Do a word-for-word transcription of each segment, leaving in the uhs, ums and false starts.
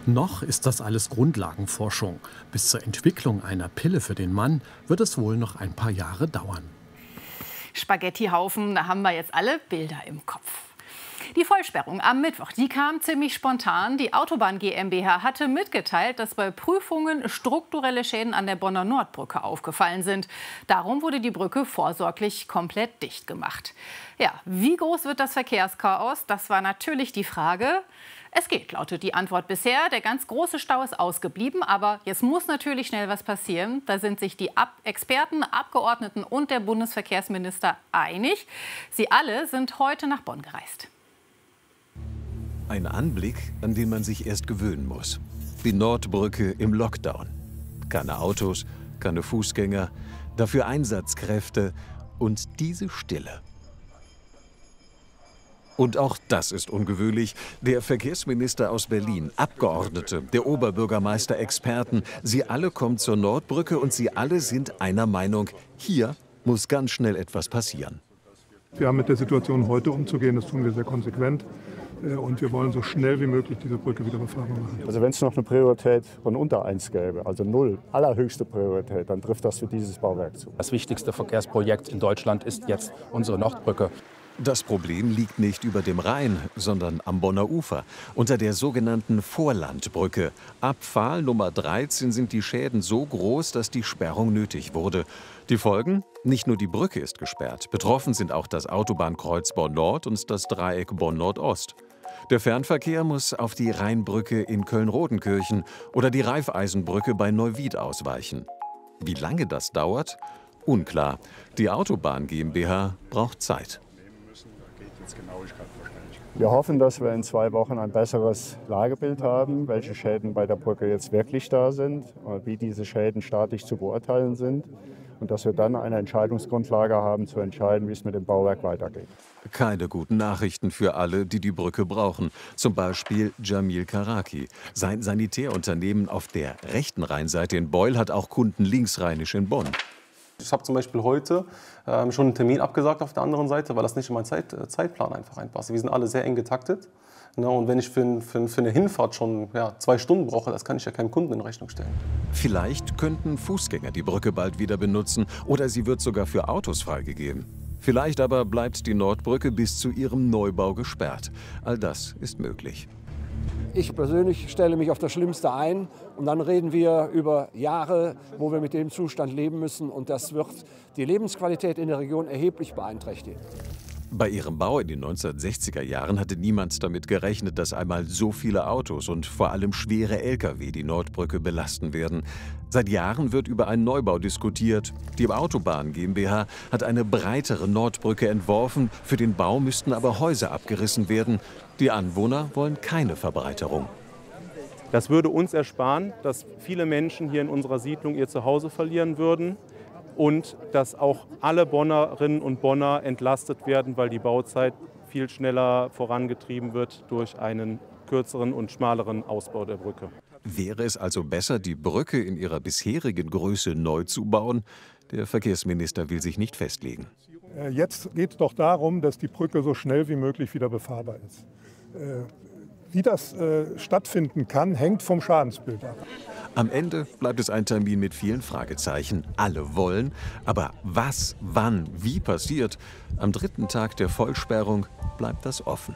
Noch ist das alles Grundlagenforschung. Bis zur Entwicklung einer Pille für den Mann wird es wohl noch ein paar Jahre dauern. Spaghettihaufen, da haben wir jetzt alle Bilder im Kopf. Die Vollsperrung am Mittwoch, die kam ziemlich spontan. Die Autobahn GmbH hatte mitgeteilt, dass bei Prüfungen strukturelle Schäden an der Bonner Nordbrücke aufgefallen sind. Darum wurde die Brücke vorsorglich komplett dicht gemacht. Ja, wie groß wird das Verkehrschaos? Das war natürlich die Frage. Es geht, lautet die Antwort bisher. Der ganz große Stau ist ausgeblieben, aber jetzt muss natürlich schnell was passieren. Da sind sich die Ab- Experten, Abgeordneten und der Bundesverkehrsminister einig. Sie alle sind heute nach Bonn gereist. Ein Anblick, an den man sich erst gewöhnen muss. Die Nordbrücke im Lockdown. Keine Autos, keine Fußgänger, dafür Einsatzkräfte und diese Stille. Und auch das ist ungewöhnlich. Der Verkehrsminister aus Berlin, Abgeordnete, der Oberbürgermeister, Experten, sie alle kommen zur Nordbrücke und sie alle sind einer Meinung, hier muss ganz schnell etwas passieren. Wir haben mit der Situation heute umzugehen, das tun wir sehr konsequent. Und wir wollen so schnell wie möglich diese Brücke wieder befahrbar machen. Also wenn es noch eine Priorität von unter eins gäbe, also null, allerhöchste Priorität, dann trifft das für dieses Bauwerk zu. Das wichtigste Verkehrsprojekt in Deutschland ist jetzt unsere Nordbrücke. Das Problem liegt nicht über dem Rhein, sondern am Bonner Ufer, unter der sogenannten Vorlandbrücke. Ab Pfahl Nummer dreizehn sind die Schäden so groß, dass die Sperrung nötig wurde. Die Folgen? Nicht nur die Brücke ist gesperrt. Betroffen sind auch das Autobahnkreuz Bonn-Nord und das Dreieck Bonn-Nordost. Der Fernverkehr muss auf die Rheinbrücke in Köln-Rodenkirchen oder die Raiffeisenbrücke bei Neuwied ausweichen. Wie lange das dauert? Unklar. Die Autobahn GmbH braucht Zeit. Wir hoffen, dass wir in zwei Wochen ein besseres Lagebild haben, welche Schäden bei der Brücke jetzt wirklich da sind, wie diese Schäden statisch zu beurteilen sind und dass wir dann eine Entscheidungsgrundlage haben, zu entscheiden, wie es mit dem Bauwerk weitergeht. Keine guten Nachrichten für alle, die die Brücke brauchen. Zum Beispiel Jamil Karaki. Sein Sanitärunternehmen auf der rechten Rheinseite in Beul hat auch Kunden linksrheinisch in Bonn. Ich habe zum Beispiel heute ähm, schon einen Termin abgesagt auf der anderen Seite, weil das nicht in meinen Zeit, äh, Zeitplan einfach reinpasst. Wir sind alle sehr eng getaktet. Ne, und wenn ich für, für, für eine Hinfahrt schon ja, zwei Stunden brauche, das kann ich ja keinem Kunden in Rechnung stellen. Vielleicht könnten Fußgänger die Brücke bald wieder benutzen oder sie wird sogar für Autos freigegeben. Vielleicht aber bleibt die Nordbrücke bis zu ihrem Neubau gesperrt. All das ist möglich. Ich persönlich stelle mich auf das Schlimmste ein und dann reden wir über Jahre, wo wir mit dem Zustand leben müssen und das wird die Lebensqualität in der Region erheblich beeinträchtigen. Bei ihrem Bau in den neunzehnhundertsechziger Jahren hatte niemand damit gerechnet, dass einmal so viele Autos und vor allem schwere Lkw die Nordbrücke belasten werden. Seit Jahren wird über einen Neubau diskutiert. Die Autobahn GmbH hat eine breitere Nordbrücke entworfen. Für den Bau müssten aber Häuser abgerissen werden. Die Anwohner wollen keine Verbreiterung. Das würde uns ersparen, dass viele Menschen hier in unserer Siedlung ihr Zuhause verlieren würden. Und dass auch alle Bonnerinnen und Bonner entlastet werden, weil die Bauzeit viel schneller vorangetrieben wird durch einen kürzeren und schmaleren Ausbau der Brücke. Wäre es also besser, die Brücke in ihrer bisherigen Größe neu zu bauen? Der Verkehrsminister will sich nicht festlegen. Jetzt geht es doch darum, dass die Brücke so schnell wie möglich wieder befahrbar ist. Wie das äh, stattfinden kann, hängt vom Schadensbild ab. Am Ende bleibt es ein Termin mit vielen Fragezeichen. Alle wollen, aber was, wann, wie passiert? Am dritten Tag der Vollsperrung bleibt das offen.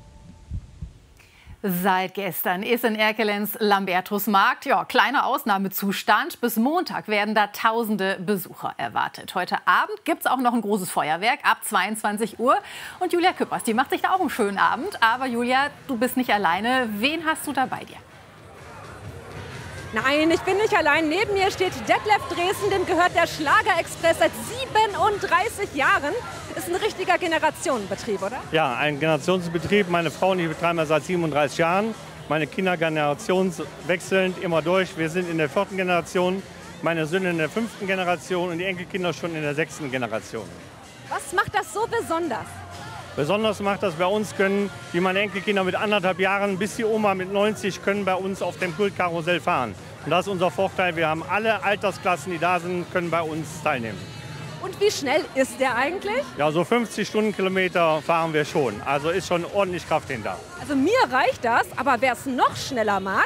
Seit gestern ist in Erkelenz Lambertusmarkt, ja, kleiner Ausnahmezustand. Bis Montag werden da tausende Besucher erwartet. Heute Abend gibt es auch noch ein großes Feuerwerk ab zweiundzwanzig Uhr. Und Julia Küppers, die macht sich da auch einen schönen Abend. Aber Julia, du bist nicht alleine. Wen hast du da bei dir? Nein, ich bin nicht allein. Neben mir steht Detlef Dresen, dem gehört der Schlagerexpress seit siebenunddreißig Jahren. Ist ein richtiger Generationenbetrieb, oder? Ja, ein Generationsbetrieb. Meine Frau und ich betreiben das seit siebenunddreißig Jahren. Meine Kinder generationswechselnd immer durch. Wir sind in der vierten Generation, meine Söhne in der fünften Generation und die Enkelkinder schon in der sechsten Generation. Was macht das so besonders? Besonders macht das bei uns, können wie meine Enkelkinder mit anderthalb Jahren bis die Oma mit neunzig können bei uns auf dem Kultkarussell fahren. Und das ist unser Vorteil. Wir haben alle Altersklassen, die da sind, können bei uns teilnehmen. Und wie schnell ist der eigentlich? Ja, so fünfzig Stundenkilometer fahren wir schon. Also ist schon ordentlich Kraft hinter. Also mir reicht das, aber wer es noch schneller mag,